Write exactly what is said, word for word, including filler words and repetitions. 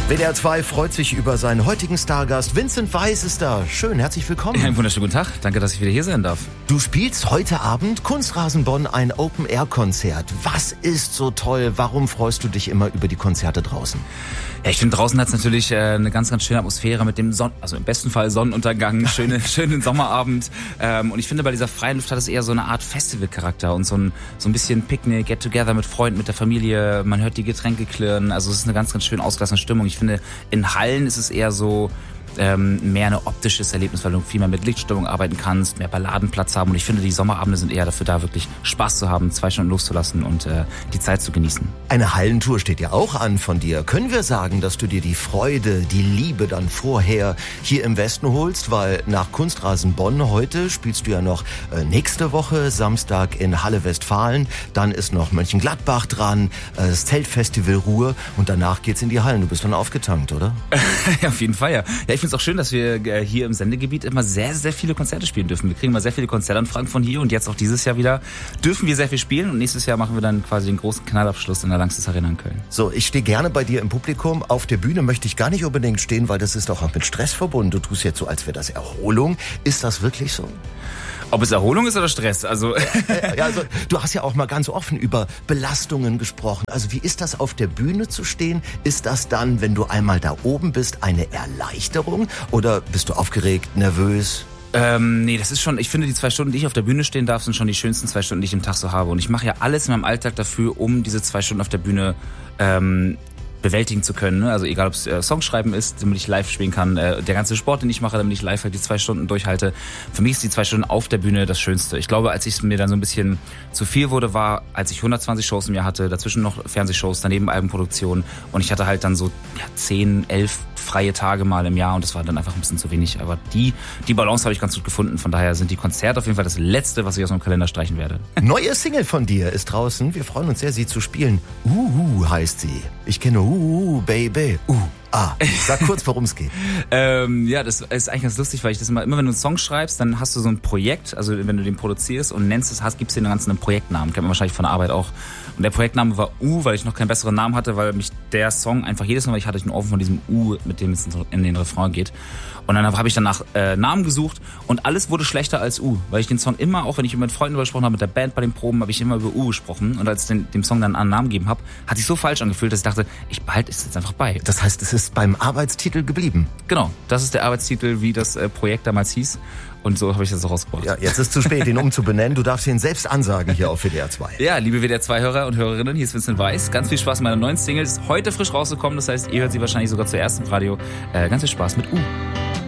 W D R zwei freut sich über seinen heutigen Stargast. Vincent Weiss ist da. Schön, herzlich willkommen. Einen wunderschönen guten Tag. Danke, dass ich wieder hier sein darf. Du spielst heute Abend Kunstrasen Bonn ein Open-Air-Konzert. Was ist so toll? Warum freust du dich immer über die Konzerte draußen? Ja, ich finde, draußen hat es natürlich äh, eine ganz, ganz schöne Atmosphäre mit dem Sonn, also im besten Fall Sonnenuntergang, schöne, schönen Sommerabend. Ähm, und ich finde, bei dieser freien Luft hat es eher so eine Art Festivalcharakter und so ein, so ein bisschen Picknick, Get-Together mit Freunden, mit der Familie. Man hört die Getränke klirren. Also es ist eine ganz, ganz schön ausgelassene Stimmung. Ich finde, in Hallen ist es eher so ähm, mehr ein optisches Erlebnis, weil du viel mehr mit Lichtstimmung arbeiten kannst, mehr Balladenplatz haben. Und ich finde, die Sommerabende sind eher dafür da, wirklich Spaß zu haben, zwei Stunden loszulassen und äh, die Zeit zu genießen. Eine Hallentour steht ja auch an von dir. Können wir sagen, dass du dir die Freude, die Liebe dann vorher hier im Westen holst? Weil nach Kunstrasen Bonn heute spielst du ja noch äh, nächste Woche Samstag in Halle Westfalen. Dann ist noch Mönchengladbach dran, äh, das Zeltfestival Ruhr und danach geht's in die Hallen. Du bist dann aufgetankt, oder? Ja, auf jeden Fall, ja. Ja, ich finde es auch schön, dass wir äh, hier im Sendegebiet immer sehr, sehr viele Konzerte spielen dürfen. Wir kriegen mal sehr viele Konzertanfragen von hier und jetzt auch dieses Jahr wieder dürfen wir sehr viel spielen und nächstes Jahr machen wir dann quasi den großen Knallabschluss in der Langsys Arena in Köln. So, ich stehe gerne bei dir im Publikum. Auf der Bühne möchte ich gar nicht unbedingt stehen, weil das ist doch auch mit Stress verbunden. Du tust jetzt so, als wäre das Erholung. Ist das wirklich so? Ob es Erholung ist oder Stress? Also, ja, also du hast ja auch mal ganz offen über Belastungen gesprochen. Also wie ist das, auf der Bühne zu stehen? Ist das dann, wenn du einmal da oben bist, eine Erleichterung? Oder bist du aufgeregt, nervös? Ähm, nee, das ist schon, ich finde, die zwei Stunden, die ich auf der Bühne stehen darf, sind schon die schönsten zwei Stunden, die ich im Tag so habe. Und ich mache ja alles in meinem Alltag dafür, um diese zwei Stunden auf der Bühne ähm, bewältigen zu können. Ne? Also egal, ob es äh, Songschreiben ist, damit ich live spielen kann, äh, der ganze Sport, den ich mache, damit ich live halt die zwei Stunden durchhalte. Für mich ist die zwei Stunden auf der Bühne das Schönste. Ich glaube, als es mir dann so ein bisschen zu viel wurde, war, als ich hundertzwanzig Shows im Jahr hatte, dazwischen noch Fernsehshows, daneben Albenproduktion und ich hatte halt dann so ja, zehn, elf freie Tage mal im Jahr und das war dann einfach ein bisschen zu wenig. Aber die, die Balance habe ich ganz gut gefunden. Von daher sind die Konzerte auf jeden Fall das Letzte, was ich aus meinem Kalender streichen werde. Neue Single von dir ist draußen. Wir freuen uns sehr, sie zu spielen. Uhu heißt sie. Ich kenne Uhu, Baby. Uh. Ah, sag kurz, worum es geht. ähm, ja, das ist eigentlich ganz lustig, weil ich das immer, immer wenn du einen Song schreibst, dann hast du so ein Projekt, also wenn du den produzierst und nennst es, hast, gibst du den ganzen einen Projektnamen, kennt man wahrscheinlich von der Arbeit auch. Und der Projektname war U, weil ich noch keinen besseren Namen hatte, weil mich der Song einfach jedes Mal, weil ich hatte einen Ofen von diesem U, mit dem es in den Refrain geht. Und dann habe ich danach äh, Namen gesucht und alles wurde schlechter als U, weil ich den Song immer, auch wenn ich mit Freunden darüber gesprochen habe, mit der Band bei den Proben, habe ich immer über U gesprochen. Und als ich den, dem Song dann einen Namen gegeben habe, hat sich so falsch angefühlt, dass ich dachte, ich behalte es jetzt einfach bei. Das heißt, es ist beim Arbeitstitel geblieben? Genau, das ist der Arbeitstitel, wie das äh, Projekt damals hieß. Und so habe ich das auch rausgebracht. Ja, jetzt ist zu spät, ihn umzubenennen. Du darfst ihn selbst ansagen hier auf W D R zwei. Ja, liebe W D R zwei Hörer und Hörerinnen, hier ist Vincent Weiss. Ganz viel Spaß mit meiner neuen Single. Ist heute frisch rausgekommen, das heißt, ihr hört sie wahrscheinlich sogar zuerst im Radio. Äh, ganz viel Spaß mit U.